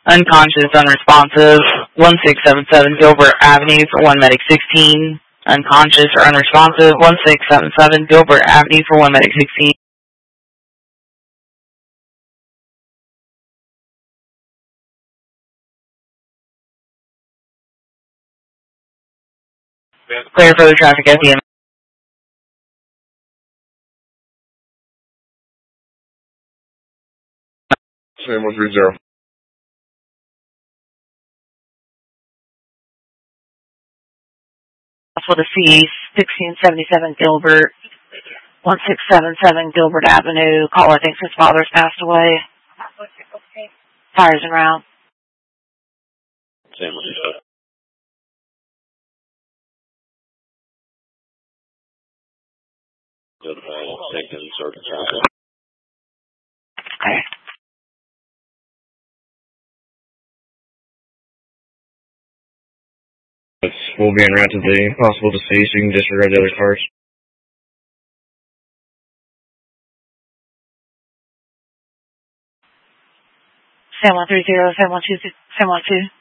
Unconscious, unresponsive, 1677 Gilbert Avenue for 1 Medic 16. Unconscious or unresponsive, 1677 Gilbert Avenue for 1 Medic 16. Clear further traffic at the end. Sam 130. For the C, 1677 Gilbert, 1677 Gilbert Avenue. Caller thinks his father's passed away. Tires en route. Sam 130. Okay. We'll be en route to the possible deceased. You can disregard the other cars. Sam 130, Sam 12, Sam 12.